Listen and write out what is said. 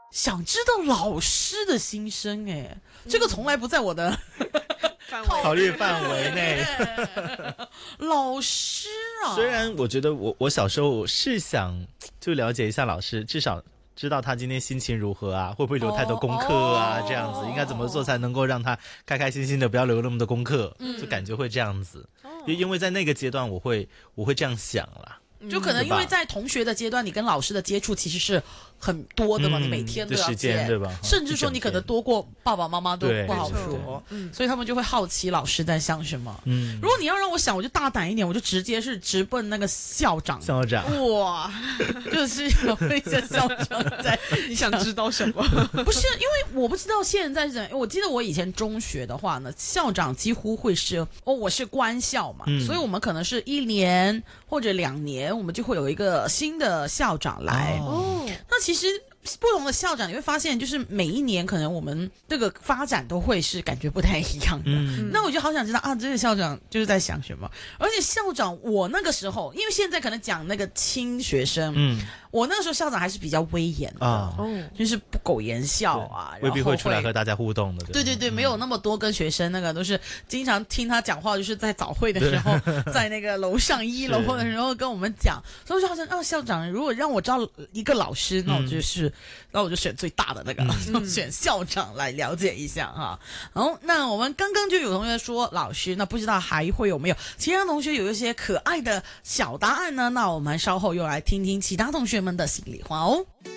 想知道老师的心声，这个从来不在我的考虑范围内。 老师啊， 虽然我觉得我小时候是想就了解一下老师，至少知道他今天心情如何啊，会不会留太多功课啊，这样子应该怎么做才能够让他开开心心的，不要留那么多功课，就感觉会这样子。因为在那个阶段我会这样想啦。 就可能因为在同学的阶段，你跟老师的接触其实是很多的嘛，你每天都要见， 对吧？ 甚至说你可能多过爸爸妈妈都不好说，所以他们就会好奇老师在想什么。如果你要让我想，我就大胆一点，我就直接是直奔那个校长。哇，就是有一些校长在， 你想知道什么？ 不是，因为我不知道现在是怎样。我记得我以前中学的话呢，校长几乎会是我是官校嘛，所以我们可能是1年或者2年。我们就会有一个新的校长来那其实不同的校长你会发现，就是每一年可能我们这个发展都会是感觉不太一样的。那我就好想知道啊，这个校长就是在想什么。而且校长，我那个时候，因为现在可能讲那个亲学生，我那个时候校长还是比较威严的，就是不苟言笑啊， 未必会出来和大家互动的。 对，没有那么多跟学生那个，都是经常听他讲话，就是在早会的时候，在那个楼上1楼的时候跟我们讲。所以我就好像校长如果让我招一个老师，那我就选最大的那个，选校长来了解一下哈。好，那我们刚刚就有同学说老师，那不知道还会有没有其他同学有一些可爱的小答案呢？那我们稍后又来听听其他同学们的心里话哦。